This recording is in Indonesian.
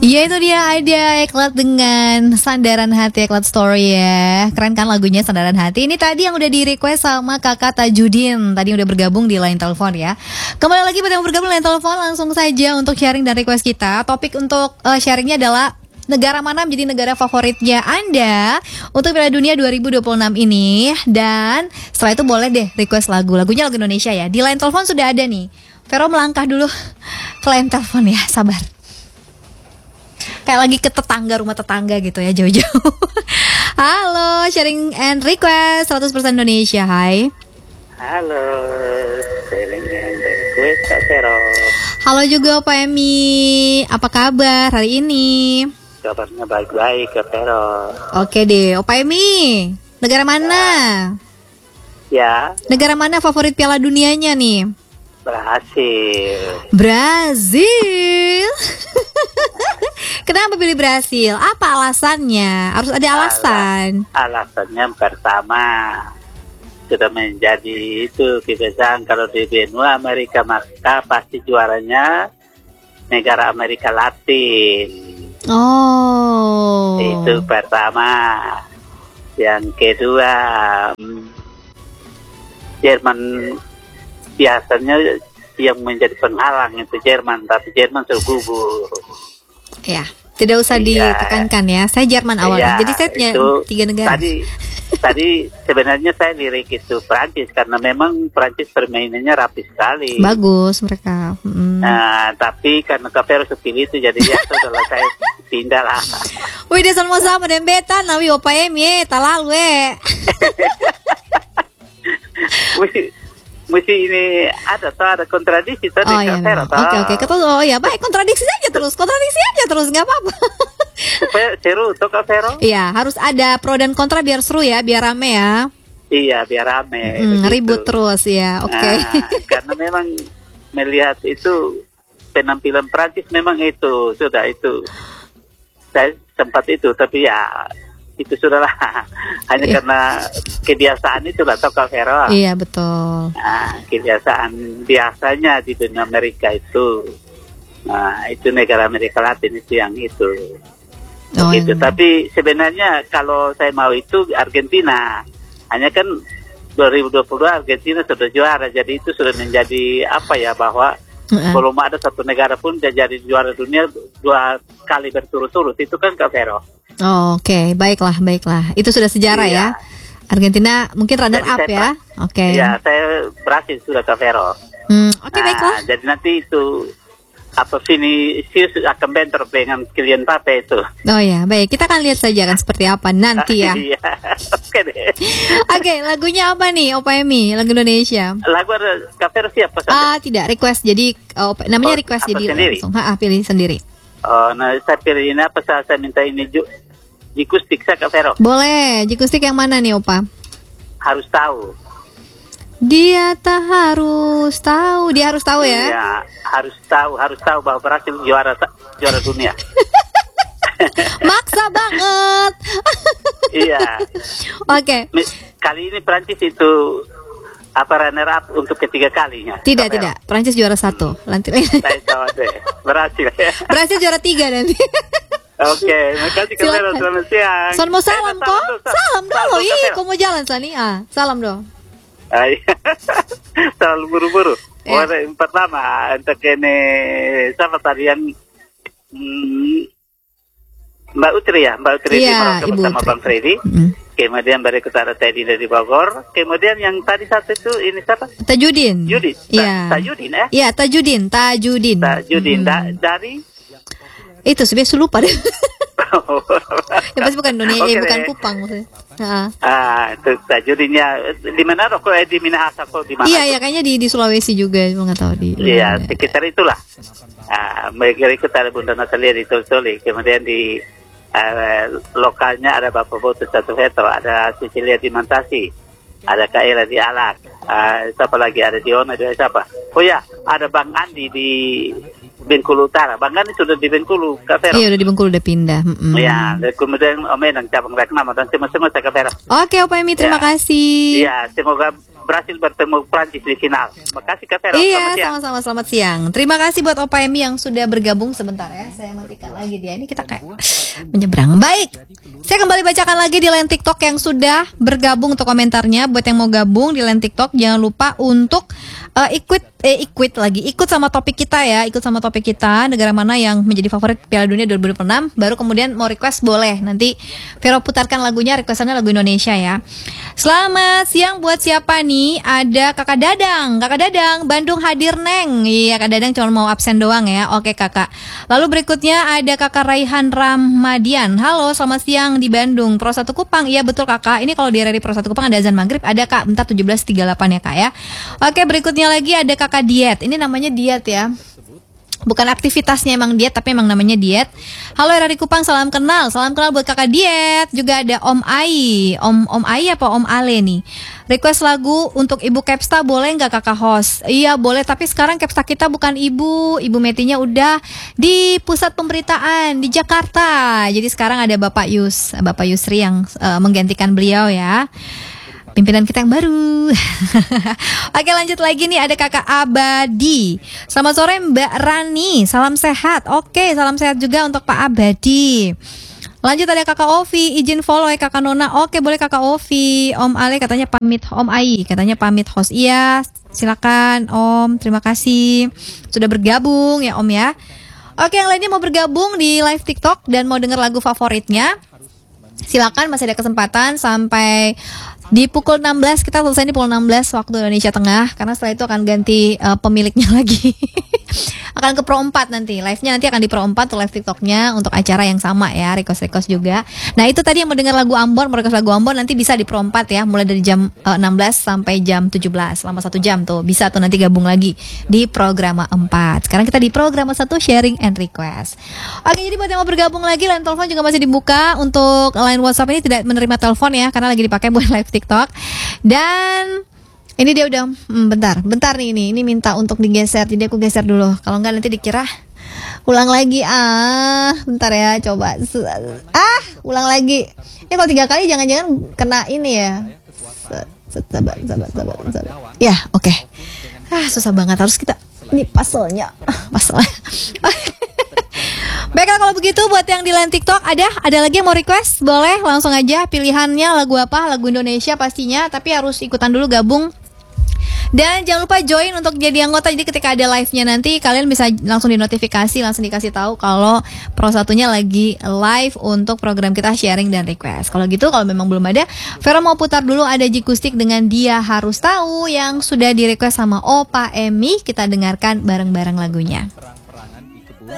Ya itu dia ada Eklat dengan Sandaran Hati, Eklat Story ya. Keren kan lagunya Sandaran Hati. Ini tadi yang udah di request sama Kakak Tajudin. Tadi udah bergabung di line telepon ya. Kembali lagi pada yang bergabung di line telepon, langsung saja untuk sharing dan request kita. Topik untuk sharingnya adalah negara mana menjadi negara favoritnya Anda untuk Piala Dunia 2026 ini. Dan setelah itu boleh deh request lagu. Lagunya lagu Indonesia ya. Di line telepon sudah ada nih. Vero melangkah dulu ke line telepon ya, sabar. Kayak lagi ke tetangga, rumah tetangga gitu ya, jauh-jauh. Halo, sharing and request 100% Indonesia, hai. Halo, sharing and request Kak Vero. Halo juga Pak Emi, apa kabar hari ini? Kabarnya baik-baik Kak Vero. Oke deh, Opa Emi, negara mana? Ya. Negara mana favorit Piala Dunianya nih? Brazil. Kenapa pilih Brasil? Apa alasannya? Harus ada alasan. Alasannya pertama, sudah menjadi itu kebiasaan kalau di benua Amerika, maka pasti juaranya negara Amerika Latin. Oh. Itu pertama. Yang kedua, Jerman biasanya yang menjadi penghalang itu Jerman, tapi Jerman sudah gugur. Ya, tidak usah ditekankan ya. Saya Jerman awalnya, jadi saya punya 3 negara. Tadi sebenarnya saya lirik itu Prancis karena memang Prancis permainannya rapi sekali. Bagus mereka. Nah, tapi karena Kak Vero pilih itu, jadi ya sudah saya pindah lah. Wih, dia sama-sama dembetan, nawi opa emi, talalu Mesti ini ada kontradiksi tadi Kak Vero. Oke. Oh ya, baik, kontradiksi aja terus, nggak apa-apa. Supaya seru tuh Kak Vero. Iya, harus ada pro dan kontra biar seru ya, biar rame ya. Iya, biar rame. Ribut terus ya, oke. Nah, karena memang melihat itu penampilan Prancis memang itu sudah itu. Saya sempat itu, tapi ya itu sudahlah. Hanya karena kebiasaan itu lah Kak Vero. Iya, betul. Nah, kebiasaan biasanya di dunia Amerika itu, nah itu negara Amerika Latin itu yang itu. Gitu. Tapi sebenarnya kalau saya mau itu Argentina. Hanya kan 2022 Argentina sudah juara, jadi itu sudah menjadi apa ya, bahwa belum ada satu negara pun jadi juara dunia 2 kali berturut-turut, itu kan Kak Vero. Oke, baiklah. Itu sudah sejarah ya. Argentina mungkin runner up ya. Oke. Iya, saya berhasil sudah Kak Vero. Oke, baiklah. Jadi nanti itu Vinicius akan bentrok dengan Kylian Mbappe itu. Oh ya, baik. Kita akan lihat saja kan seperti apa nanti ya. Iya, oke deh. Oke, lagunya apa nih, Opa Emi? Lagu Indonesia. Lagu ada Kak Vero siapa saja? Tidak, request. Jadi namanya request, jadi sendiri? langsung. Pilih sendiri. Oh, nah saya pilih ini apa? Saya minta ini Jikustik saya Kak Vero. Boleh. Jikustik yang mana nih, Opa? Harus tahu. Dia harus tahu ya. Iya, harus tahu bahwa Brasil juara dunia. Maksa banget. Iya. Oke. Kali ini Prancis itu runner up untuk ketiga kalinya. Tidak. Prancis juara 1. Nanti. Saya tahu deh. Brasil juara 3 nanti. Oke, makasih Kak Vero, selamat siang. Son mau salam kok? Salam dong. Kok mau jalan Sani? Salam dong. Terlalu buru-buru. Yang pertama untuk ini siapa tadi yang Mbak Utri di Merauke bersama Bang Freddy. Kemudian berikut ada Teddy dari Bogor. Kemudian yang tadi satu itu ini siapa? Tajudin. Iya. Tajudin ya? Iya, Tajudin. Dari itu sebenarnya lupa deh. Ya pasti bukan Indonesia, bukan Kupang maksudnya. Itu Tajudinnya di mana kok di Minahasa kok di mana? Iya, kayaknya di Sulawesi juga, nggak tahu di. Iya, sekitar itulah. Berikut ada Bunda Natalia di Tolsoli, kemudian di lokalnya ada Bapak Boto Satu Veto, ada Cecilia di Mantasi, ada Kak Ira di Alak, siapa lagi, ada Diona di siapa? Oh ya, ada Bang Andi di Bengkulu Utara. Bang Andi sudah di Bengkulu, Kak Vero. Iya, udah di Bengkulu, udah pindah. Ya, kemudian Om Enang cabang Reknama dan semua Kak Vero. Oke, Opa Emi, terima kasih. Iya, semoga berhasil bertemu Prancis di final. Terima kasih Kak Vero. Iya, sama-sama, selamat siang. Terima kasih buat Opa Emi yang sudah bergabung sebentar ya. Saya matikan lagi dia. Ini kita kayak menyeberang. Baik, saya kembali bacakan lagi di line TikTok yang sudah bergabung untuk komentarnya. Buat yang mau gabung di line TikTok, jangan lupa untuk ikut sama topik kita ya. Ikut sama topik kita, negara mana yang menjadi favorit Piala Dunia 2026. Baru kemudian mau request boleh. Nanti Vero putarkan lagunya, requestannya lagu Indonesia ya. Selamat siang buat siapa nih? Ada Kakak Dadang. Kakak Dadang, Bandung hadir Neng. Iya, Kak Dadang cuma mau absen doang ya. Oke Kakak. Lalu berikutnya ada Kakak Raihan Ramadian. Halo, selamat siang di Bandung. Pro 1 Kupang. Iya betul Kakak. Ini kalau di area Pro 1 Kupang ada azan maghrib. Ada Kak, bentar 17.38 ya Kak ya. Oke, berikutnya lagi ada Kakak Diet. Ini namanya diet ya. Bukan aktivitasnya emang diet, tapi emang namanya diet. Halo RRI Kupang, salam kenal buat Kakak Diet. Juga ada Om Ai. Om Ai apa Om Ale nih? Request lagu untuk Ibu Kepsta boleh nggak Kakak host? Iya boleh, tapi sekarang Kepsta kita bukan Ibu Metinya udah di pusat pemberitaan di Jakarta. Jadi sekarang ada Bapak Yusri yang menggantikan beliau ya. Pimpinan kita yang baru. Oke, lanjut lagi nih, ada Kakak Abadi. Selamat sore Mbak Rani, salam sehat. Oke, salam sehat juga untuk Pak Abadi. Lanjut ada Kakak Ovi, izin follow ya Kakak Nona. Oke, boleh Kakak Ovi. Om Ale katanya pamit, Om Ai katanya pamit host. Iya, silakan Om, terima kasih sudah bergabung ya Om ya. Oke, yang lainnya mau bergabung di live TikTok dan mau denger lagu favoritnya, silakan, masih ada kesempatan sampai di pukul 16. Kita selesai di pukul 16 waktu Indonesia Tengah, karena setelah itu akan ganti pemiliknya lagi. Akan ke Pro 4 nanti. Live-nya nanti akan di Pro 4 tuh, live TikTok-nya untuk acara yang sama ya, request juga. Nah, itu tadi yang mendengar lagu Ambon, mau request lagu Ambon nanti bisa di Pro 4 ya, mulai dari jam 16 sampai jam 17. Selama 1 jam tuh bisa tuh nanti gabung lagi di Programa 4. Sekarang kita di Programa 1 sharing and request. Oke, jadi buat yang mau bergabung lagi, line telepon juga masih dibuka. Untuk line WhatsApp ini tidak menerima telepon ya, karena lagi dipakai buat live TikTok. Dan ini dia udah bentar nih, ini minta untuk digeser, jadi aku geser dulu. Kalau enggak nanti dikira ulang lagi. Bentar ya, coba. Ulang lagi. Ini kalau 3 kali jangan-jangan kena ini ya. Sabar. Ya, oke. Susah banget, harus kita ini puzzle-nya. Baiklah kalau begitu, buat yang di line TikTok ada lagi yang mau request, boleh langsung aja pilihannya lagu apa, lagu Indonesia pastinya, tapi harus ikutan dulu gabung. Dan jangan lupa join untuk jadi anggota. Jadi ketika ada live-nya nanti kalian bisa langsung dinotifikasi, langsung dikasih tahu kalau Pro 1-nya lagi live untuk program kita sharing dan request. Kalau gitu, kalau memang belum ada, Vero mau putar dulu ada Jikustik dengan Dia Harus Tahu yang sudah di request sama Opa Emi. Kita dengarkan bareng-bareng lagunya.